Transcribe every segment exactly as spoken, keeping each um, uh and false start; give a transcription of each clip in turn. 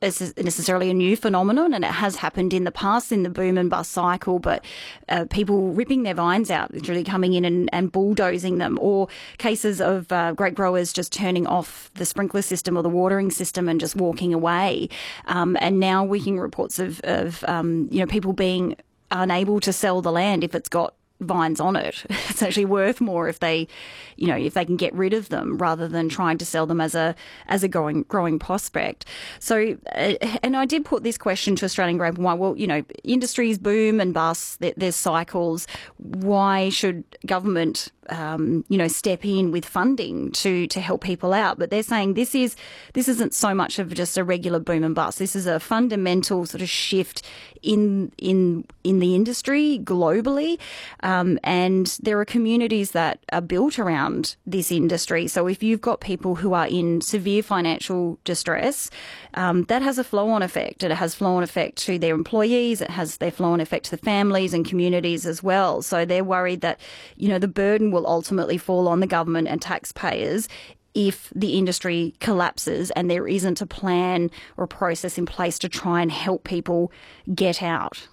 necessarily a new phenomenon, and it has happened in the past in the boom and bust cycle, but uh, people ripping their vines out, literally coming in and, and bulldozing them, or cases of uh, grape growers just turning off the sprinkler system or the watering system and just walking away. Um, and now we're hearing reports of, of um, you know, people being unable to sell the land if it's got vines on it. It's actually worth more if they, you know, if they can get rid of them rather than trying to sell them as a as a growing growing prospect. So, uh, and I did put this question to Australian Grape and Wine. Well, you know, industries boom and bust. There's cycles. Why should government, um, you know, step in with funding to to help people out? But they're saying this is this isn't so much of just a regular boom and bust. This is a fundamental sort of shift in in in the industry globally. Um, and there are communities that are built around this industry. So if you've got people who are in severe financial distress, um, that has a flow-on effect. It has flow-on effect to their employees. It has their flow-on effect to the families and communities as well. So they're worried that, you know, the burden will ultimately fall on the government and taxpayers if the industry collapses and there isn't a plan or a process in place to try and help people get out.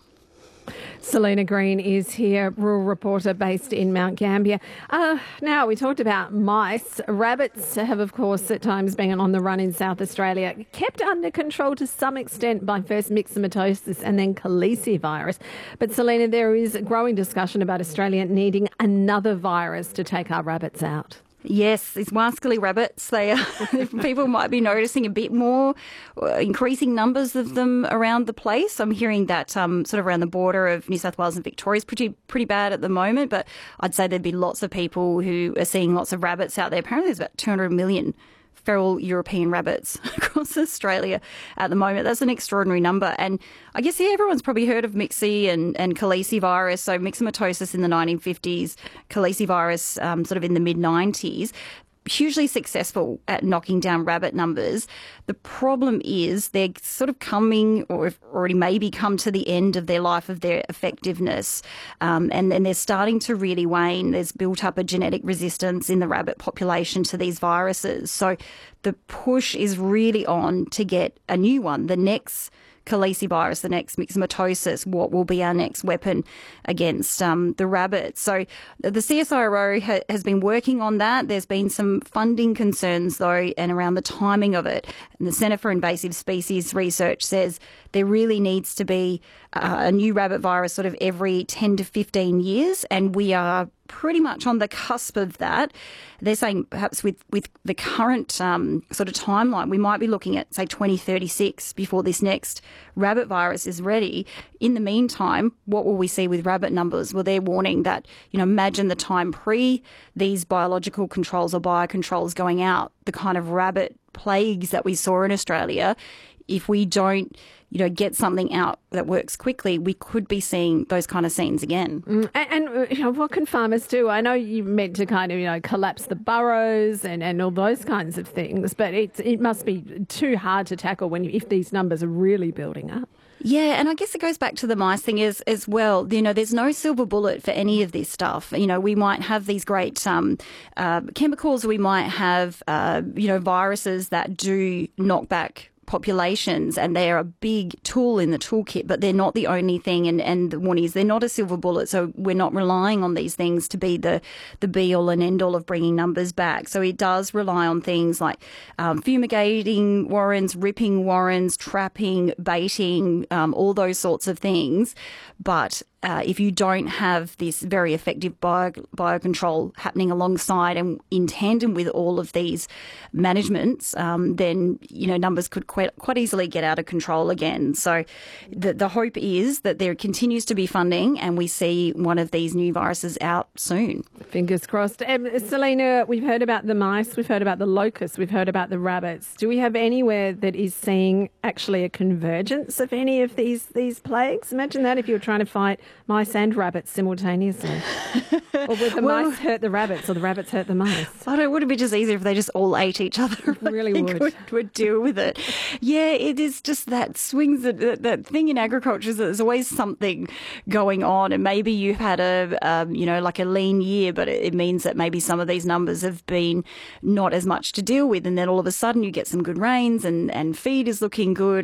Selena Green is here, rural reporter based in Mount Gambier. Uh, now, we talked about mice. Rabbits have, of course, at times been on the run in South Australia, kept under control to some extent by first myxomatosis and then calicivirus. But, Selena, there is growing discussion about Australia needing another virus to take our rabbits out. Yes, these wascally rabbits, they are, people might be noticing a bit more, increasing numbers of them around the place. I'm hearing that um, sort of around the border of New South Wales and Victoria is pretty, pretty bad at the moment, but I'd say there'd be lots of people who are seeing lots of rabbits out there. Apparently there's about two hundred million feral European rabbits across Australia at the moment. That's an extraordinary number. And I guess, yeah, everyone's probably heard of Mixi and, and calicivirus. So myxomatosis in the nineteen fifties, calicivirus um, sort of in the mid nineties. Hugely successful at knocking down rabbit numbers. The problem is they're sort of coming, or have already maybe come to the end of their life of their effectiveness, um, and then they're starting to really wane. There's built up a genetic resistance in the rabbit population to these viruses. So the push is really on to get a new one, the next calicivirus, the next myxomatosis, what will be our next weapon against um, the rabbit. So the C S I R O ha- has been working on that. There's been some funding concerns, though, and around the timing of it. And the Centre for Invasive Species Research says there really needs to be uh, a new rabbit virus sort of every ten to fifteen years, and we are pretty much on the cusp of that. They're saying perhaps with, with the current um, sort of timeline, we might be looking at, say, twenty thirty-six before this next rabbit virus is ready. In the meantime, what will we see with rabbit numbers? Well, they're warning that, you know, imagine the time pre these biological controls or biocontrols going out, the kind of rabbit plagues that we saw in Australia. If we don't, you know, get something out that works quickly, we could be seeing those kind of scenes again. Mm. And, and you know, what can farmers do? I know you meant to kind of, you know, collapse the burrows and, and all those kinds of things, but it it must be too hard to tackle when if these numbers are really building up. Yeah, and I guess it goes back to the mice thing as, as well. You know, there's no silver bullet for any of this stuff. You know, we might have these great um, uh, chemicals, we might have, uh, you know, viruses that do knock back populations, and they're a big tool in the toolkit, but they're not the only thing. And, and the one is they're not a silver bullet, so we're not relying on these things to be the, the be-all and end-all of bringing numbers back. So it does rely on things like um, fumigating warrens, ripping warrens, trapping, baiting, um, all those sorts of things. But Uh, if you don't have this very effective bio, biocontrol happening alongside and in tandem with all of these managements, um, then, you know, numbers could quite, quite easily get out of control again. So the, the hope is that there continues to be funding and we see one of these new viruses out soon. Fingers crossed. Um, Selena, we've heard about the mice, we've heard about the locusts, we've heard about the rabbits. Do we have anywhere that is seeing actually a convergence of any of these, these plagues? Imagine that if you were trying to fight mice and rabbits simultaneously. Or would the well, mice hurt the rabbits or the rabbits hurt the mice? I don't, would it be just easier if they just all ate each other? It really would. would. Would deal with it. Yeah, it is just that swings, that, that thing in agriculture is that there's always something going on, and maybe you've had a, um, you know, like a lean year, but it, it means that maybe some of these numbers have been not as much to deal with, and then all of a sudden you get some good rains and, and feed is looking good.